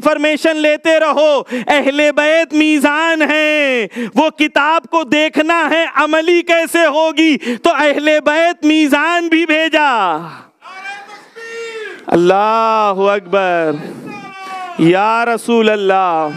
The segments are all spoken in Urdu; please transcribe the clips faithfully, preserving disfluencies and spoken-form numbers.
انفارمیشن لیتے رہو. اہل بیت میزان ہے, وہ کتاب کو دیکھنا ہے عملی کیسے ہوگی, تو اہل بیت میزان بھی بھیجا. اللہ اکبر, یا رسول اللہ,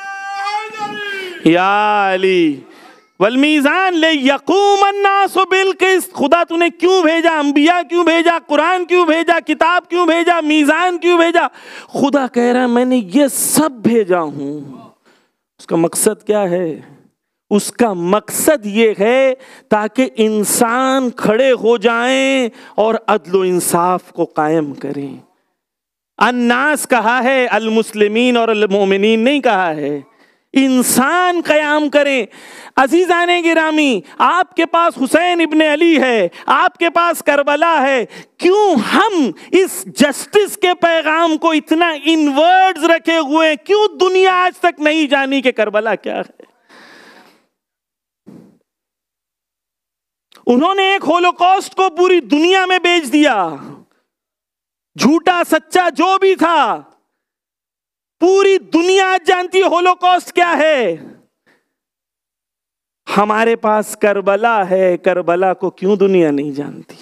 یا علی. والمیزان لیقوم الناس بالقسط. خدا تو نے کیوں بھیجا, انبیاء کیوں بھیجا, قرآن کیوں بھیجا, کتاب کیوں بھیجا, میزان کیوں بھیجا؟ خدا کہہ رہا ہے میں نے یہ سب بھیجا ہوں. اس کا مقصد کیا ہے؟ اس کا مقصد یہ ہے تاکہ انسان کھڑے ہو جائیں اور عدل و انصاف کو قائم کریں. الناس کہا ہے, المسلمین اور المومنین نہیں کہا ہے. انسان قیام کریں. عزیزان گرامی, آپ کے پاس حسین ابن علی ہے, آپ کے پاس کربلا ہے, کیوں ہم اس جسٹس کے پیغام کو اتنا ان ورڈز رکھے ہوئے ہیں؟ کیوں دنیا آج تک نہیں جانی کہ کربلا کیا ہے؟ انہوں نے ایک ہولوکاسٹ کو پوری دنیا میں بیچ دیا. جھوٹا سچا جو بھی تھا, پوری دنیا آج جانتی ہے ہولوکاسٹ کیا ہے. ہمارے پاس کربلا ہے, کربلا کو کیوں دنیا نہیں جانتی؟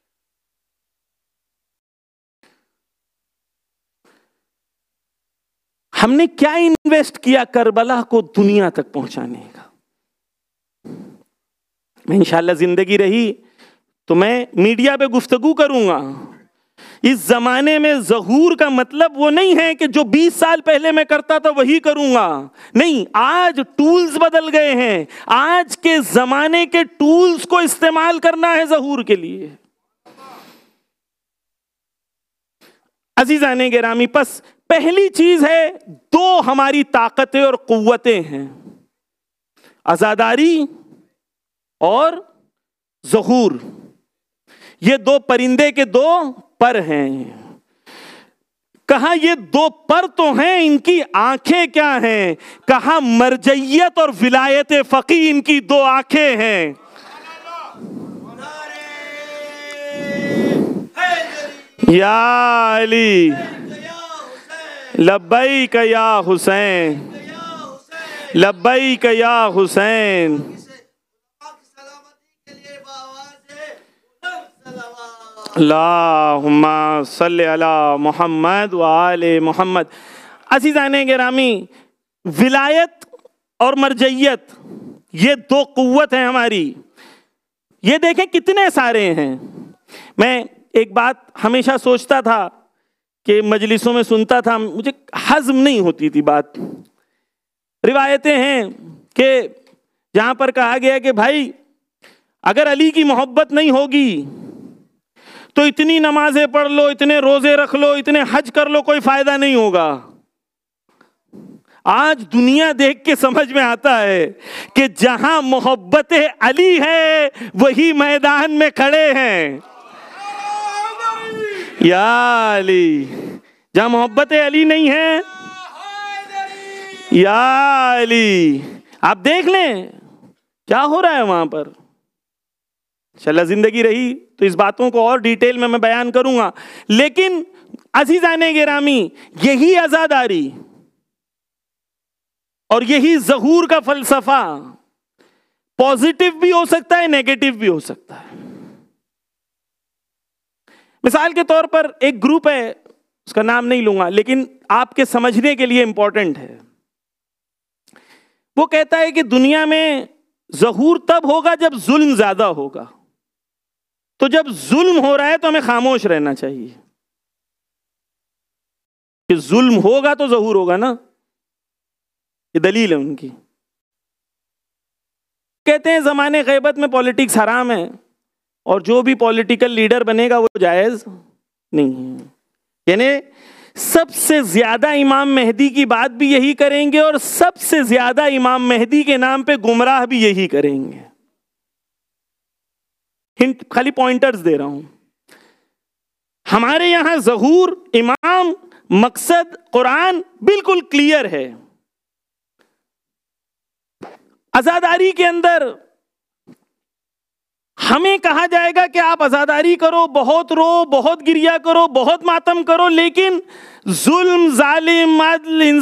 ہم نے کیا انویسٹ کیا کربلا کو دنیا تک پہنچانے کا؟ میں انشاءاللہ زندگی رہی تو میں میڈیا پہ گفتگو کروں گا. اس زمانے میں ظہور کا مطلب وہ نہیں ہے کہ جو بیس سال پہلے میں کرتا تھا وہی کروں گا. نہیں, آج ٹولز بدل گئے ہیں. آج کے زمانے کے ٹولز کو استعمال کرنا ہے ظہور کے لیے. عزیزان گرامی, پس پہلی چیز ہے, دو ہماری طاقتیں اور قوتیں ہیں, عزاداری اور ظہور. یہ دو پرندے کے دو پر ہیں. کہا یہ دو پر تو ہیں, ان کی آنکھیں کیا ہیں؟ کہا مرجعیت اور ولایت فقیہ ان کی دو آنکھیں ہیں. یا علی لبیک یا حسین, لبیک یا حسین. اللہم صلی علی محمد وآل محمد. عزیزان گرامی, ولایت اور مرجعیت یہ دو قوت ہیں ہماری. یہ دیکھیں کتنے سارے ہیں. میں ایک بات ہمیشہ سوچتا تھا کہ مجلسوں میں سنتا تھا, مجھے ہضم نہیں ہوتی تھی بات. روایتیں ہیں کہ جہاں پر کہا گیا کہ بھائی اگر علی کی محبت نہیں ہوگی تو اتنی نمازیں پڑھ لو, اتنے روزے رکھ لو, اتنے حج کر لو, کوئی فائدہ نہیں ہوگا. آج دنیا دیکھ کے سمجھ میں آتا ہے کہ جہاں محبت علی ہے وہی میدان میں کھڑے ہیں. یا علی, جہاں محبت علی نہیں ہے, یا علی, آپ دیکھ لیں کیا ہو رہا ہے وہاں پر. انشاءاللہ زندگی رہی تو اس باتوں کو اور ڈیٹیل میں میں بیان کروں گا. لیکن عزیزان گرامی, یہی عزاداری اور یہی ظہور کا فلسفہ پازیٹیو بھی ہو سکتا ہے, نیگیٹو بھی ہو سکتا ہے. مثال کے طور پر ایک گروپ ہے, اس کا نام نہیں لوں گا لیکن آپ کے سمجھنے کے لیے امپورٹنٹ ہے. وہ کہتا ہے کہ دنیا میں ظہور تب ہوگا جب ظلم زیادہ ہوگا. تو جب ظلم ہو رہا ہے تو ہمیں خاموش رہنا چاہیے. کہ ظلم ہوگا تو ظہور ہوگا نا, یہ دلیل ہے ان کی. کہتے ہیں زمانے غیبت میں پولیٹکس حرام ہے اور جو بھی پولیٹیکل لیڈر بنے گا وہ جائز نہیں ہے. یعنی سب سے زیادہ امام مہدی کی بات بھی یہی کریں گے اور سب سے زیادہ امام مہدی کے نام پہ گمراہ بھی یہی کریں گے. ہنٹ, خالی پوائنٹرز دے رہا ہوں. ہمارے یہاں ظہور, امام, مقصد قرآن بالکل کلیئر ہے. عزاداری کے اندر ہمیں کہا جائے گا کہ آپ عزاداری کرو, بہت رو, بہت گریا کرو, بہت ماتم کرو, لیکن ظلم, ظالم, عدل